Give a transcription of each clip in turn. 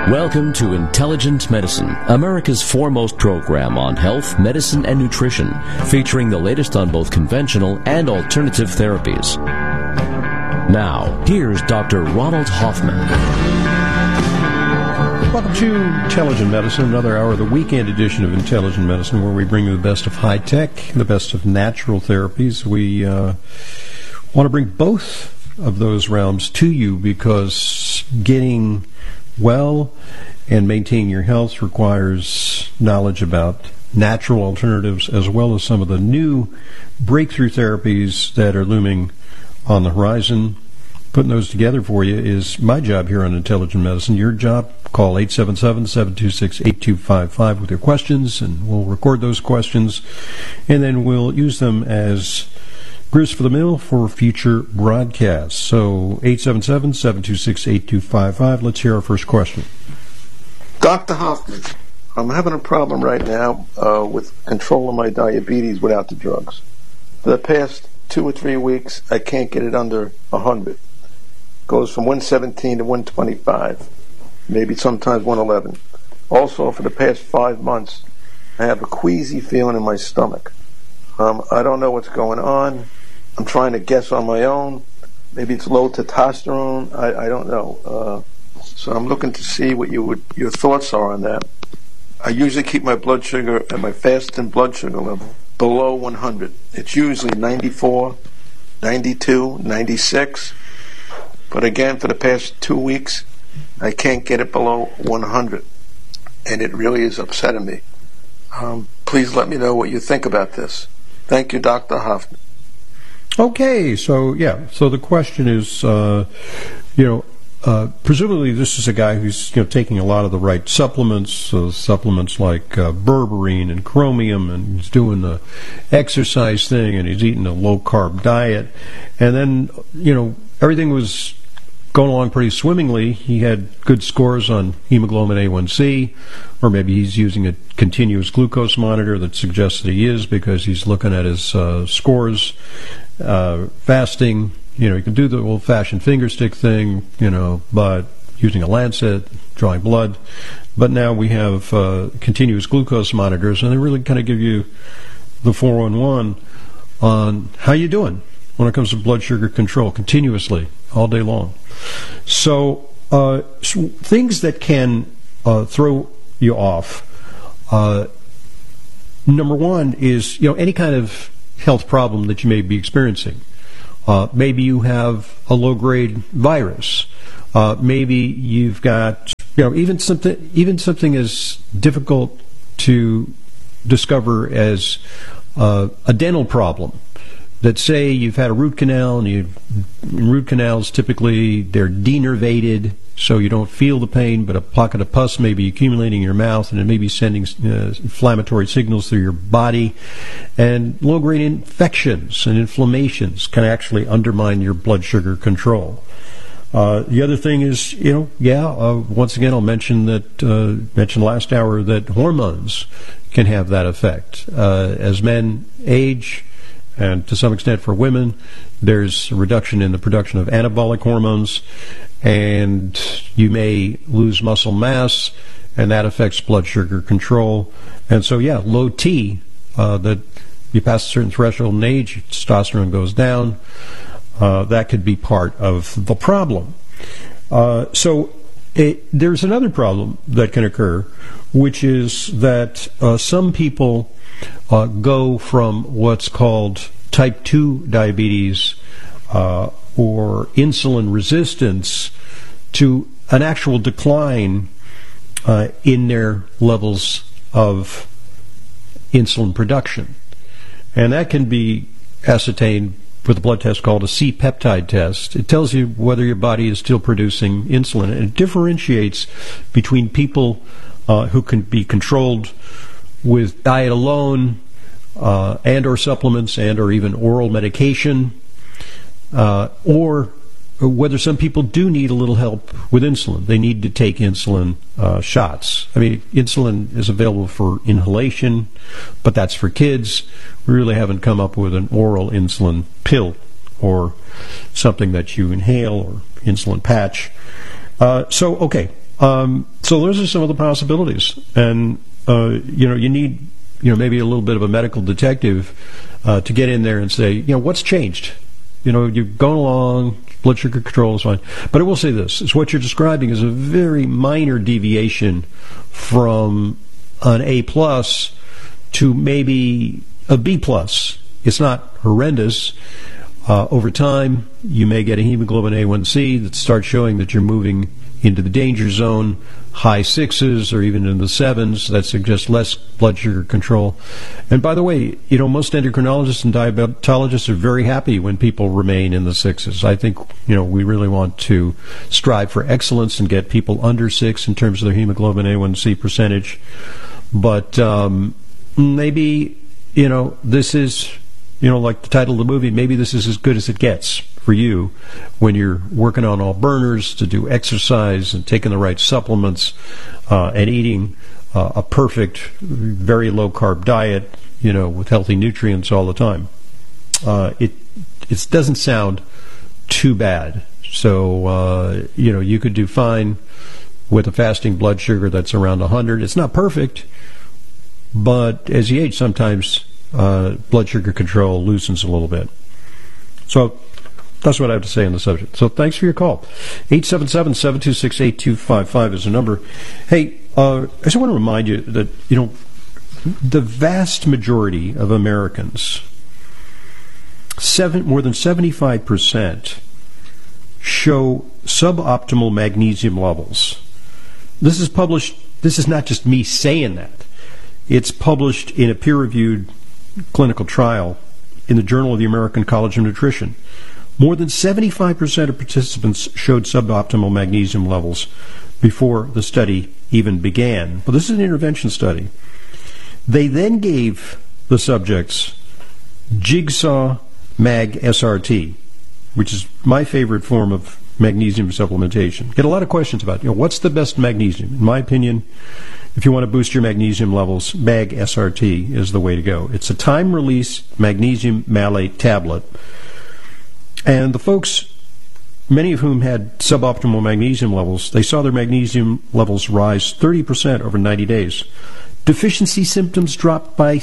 Welcome to Intelligent Medicine, America's foremost program on health, medicine, and nutrition, featuring the latest on both conventional and alternative therapies. Now, here's Dr. Ronald Hoffman. Welcome to Intelligent Medicine, another hour of the weekend edition of Intelligent Medicine, where we bring you the best of high-tech, the best of natural therapies. We want to bring both of those realms to you because getting well and maintaining your health requires knowledge about natural alternatives as well as some of the new breakthrough therapies that are looming on the horizon. Putting those together for you is my job here on Intelligent Medicine. Your job, call 877-726-8255 with your questions, and we'll record those questions, and then we'll use them as grist for the mill for future broadcasts. So 877-726-8255. Let's hear our first question. Dr. Hoffman, I'm having a problem right now with controlling my diabetes without the drugs. For the past 2 or 3 weeks, I can't get it under 100. It goes from 117 to 125, maybe sometimes 111. Also, for the past 5 months, I have a queasy feeling in my stomach. I don't know what's going on. I'm trying to guess on my own. Maybe it's low testosterone. I don't know. So I'm looking to see what your thoughts are on that. I usually keep my blood sugar and my fasting blood sugar level below 100. It's usually 94, 92, 96. But again, for the past 2 weeks, I can't get it below 100. And it really is upsetting me. Please let me know what you think about this. Thank you, Dr. Hoffman. Okay, so the question is, presumably this is a guy who's taking a lot of the right supplements, supplements like berberine and chromium, and he's doing the exercise thing, and he's eating a low-carb diet, and then everything was going along pretty swimmingly. He had good scores on hemoglobin A1C, or maybe he's using a continuous glucose monitor that suggests that he is because he's looking at his scores. Fasting, you can do the old-fashioned finger stick thing, but using a lancet, drawing blood. But now we have continuous glucose monitors, and they really kind of give you the 411 on how you doing when it comes to blood sugar control continuously all day long. So things that can throw you off. Number one is any kind of health problem that you may be experiencing. Maybe you have a low-grade virus. Maybe you've got even something as difficult to discover as a dental problem. That say you've had a root canal, and root canals typically they're denervated, so you don't feel the pain, but a pocket of pus may be accumulating in your mouth, and it may be sending inflammatory signals through your body. And low-grade infections and inflammations can actually undermine your blood sugar control. The other thing is, once again, I'll mention last hour that hormones can have that effect. As men age, and to some extent for women, there's a reduction in the production of anabolic hormones, and you may lose muscle mass, and that affects blood sugar control. And so, low T, that you pass a certain threshold in age, testosterone goes down. That could be part of the problem. There's another problem that can occur, which is that some people go from what's called type 2 diabetes or insulin resistance to an actual decline in their levels of insulin production. And that can be ascertained with a blood test called a C-peptide test. It tells you whether your body is still producing insulin, and it differentiates between people who can be controlled with diet alone, and or supplements, and or even oral medication, or whether some people do need a little help with insulin. They need to take insulin shots. I mean, insulin is available for inhalation, but that's for kids. We really haven't come up with an oral insulin pill or something that you inhale or insulin patch. So those are some of the possibilities. And, you need, maybe a little bit of a medical detective to get in there and say, what's changed? You're going along, blood sugar control is fine. But I will say this, is what you're describing is a very minor deviation from an A+ to maybe a B+. It's not horrendous. Over time, you may get a hemoglobin A1C that starts showing that you're moving into the danger zone, high 6s or even in the 7s. That suggests less blood sugar control. And by the way, most endocrinologists and diabetologists are very happy when people remain in the 6s. I think, we really want to strive for excellence and get people under 6 in terms of their hemoglobin A1C percentage. But maybe, this is, like the title of the movie, maybe this is as good as it gets for you when you're working on all burners to do exercise and taking the right supplements and eating a perfect, very low-carb diet, with healthy nutrients all the time. It doesn't sound too bad. So, you could do fine with a fasting blood sugar that's around 100. It's not perfect, but as you age, sometimes blood sugar control loosens a little bit. So that's what I have to say on the subject. So thanks for your call. 877-726-8255 is the number. Hey, I just want to remind you that, the vast majority of Americans, more than 75%, show suboptimal magnesium levels. This is published, this is not just me saying that. It's published in a peer-reviewed clinical trial in the Journal of the American College of Nutrition. More than 75% of participants showed suboptimal magnesium levels before the study even began. Well, this is an intervention study. They then gave the subjects Jigsaw Mag SRT, which is my favorite form of magnesium supplementation. Get a lot of questions about, what's the best magnesium? In my opinion, if you want to boost your magnesium levels, Mag SRT is the way to go. It's a time-release magnesium malate tablet. And the folks, many of whom had suboptimal magnesium levels, they saw their magnesium levels rise 30% over 90 days. Deficiency symptoms dropped by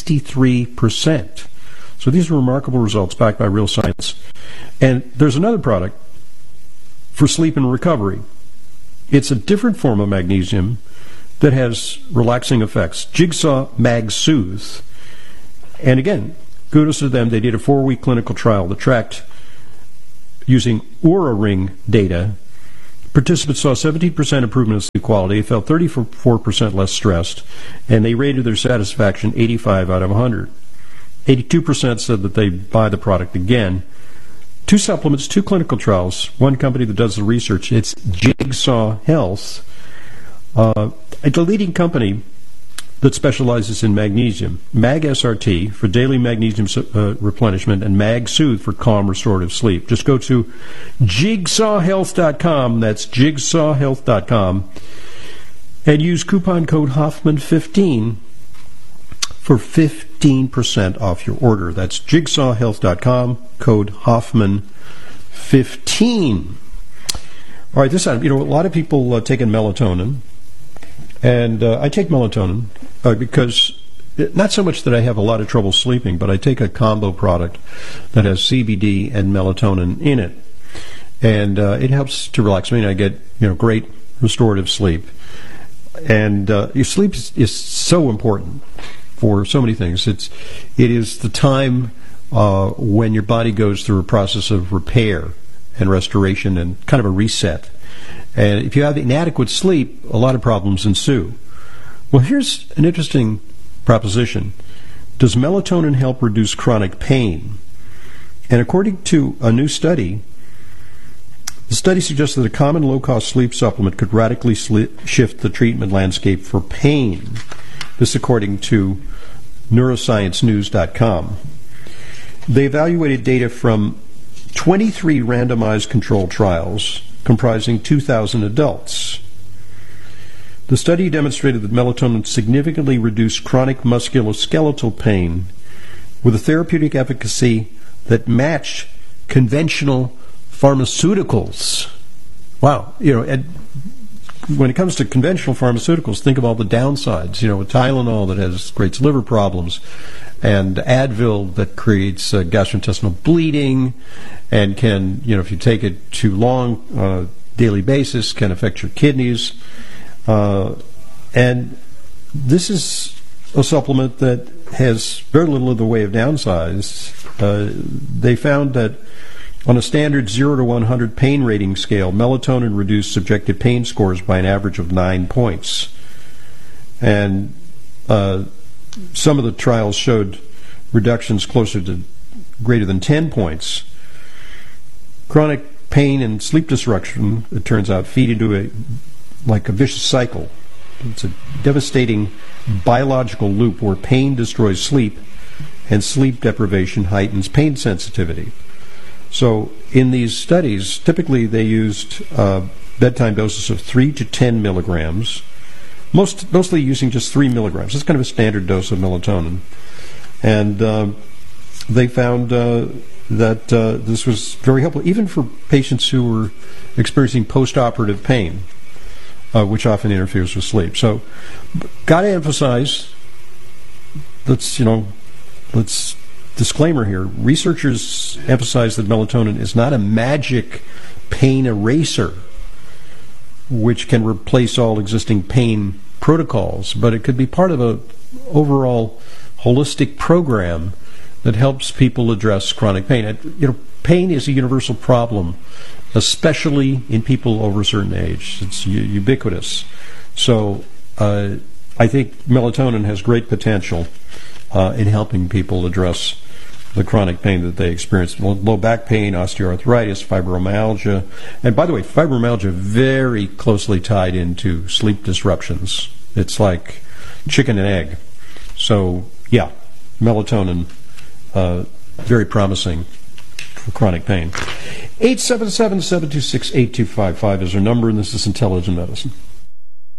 63%. So these are remarkable results backed by real science. And there's another product for sleep and recovery. It's a different form of magnesium that has relaxing effects. Jigsaw Mag Soothe. And again, kudos to them. They did a 4-week clinical trial that tracked using Oura Ring data. Participants saw 17% improvement in sleep quality. They felt 34% less stressed, and they rated their satisfaction 85 out of 100. 82% said that they'd buy the product again. 2 supplements, 2 clinical trials. One company that does the research, it's Jigsaw Health, a leading company that specializes in magnesium. Mag SRT for daily magnesium replenishment, and Mag Soothe for calm, restorative sleep. Just go to jigsawhealth.com. That's jigsawhealth.com. And use coupon code Hoffman15 for 15% off your order. That's jigsawhealth.com, code Hoffman15. All right, this time, a lot of people taking melatonin. And I take melatonin because, not so much that I have a lot of trouble sleeping, but I take a combo product that has CBD and melatonin in it. And it helps to relax me, and I get great restorative sleep. And your sleep is so important for so many things. It is the time when your body goes through a process of repair and restoration and kind of a reset. And if you have inadequate sleep, a lot of problems ensue. Well, here's an interesting proposition. Does melatonin help reduce chronic pain? And according to a new study, the study suggests that a common low-cost sleep supplement could radically shift the treatment landscape for pain. This according to neurosciencenews.com. They evaluated data from 23 randomized controlled trials comprising 2,000 adults. The study demonstrated that melatonin significantly reduced chronic musculoskeletal pain with a therapeutic efficacy that matched conventional pharmaceuticals. Wow, and when it comes to conventional pharmaceuticals, think of all the downsides. With Tylenol that creates liver problems, and Advil that creates gastrointestinal bleeding, and can, if you take it too long on a daily basis, can affect your kidneys. And this is a supplement that has very little in the way of downsides. They found that on a standard 0 to 100 pain rating scale, melatonin reduced subjective pain scores by an average of 9 points. And some of the trials showed reductions closer to greater than 10 points. Chronic pain and sleep disruption, it turns out, feed into a vicious cycle. It's a devastating biological loop where pain destroys sleep and sleep deprivation heightens pain sensitivity. So in these studies, typically they used bedtime doses of 3 to 10 milligrams, mostly using just 3 milligrams. That's kind of a standard dose of melatonin. And they found that this was very helpful, even for patients who were experiencing post-operative pain, which often interferes with sleep. So, got to emphasize, let's disclaimer here, researchers emphasize that melatonin is not a magic pain eraser which can replace all existing pain protocols, but it could be part of an overall holistic program that helps people address chronic pain. Pain is a universal problem, especially in people over a certain age. It's ubiquitous. So I think melatonin has great potential in helping people address the chronic pain that they experience. Low back pain, osteoarthritis, fibromyalgia. And by the way, fibromyalgia very closely tied into sleep disruptions. It's like chicken and egg. So, yeah, melatonin, very promising for chronic pain. 877-726-8255 is our number, and this is Intelligent Medicine.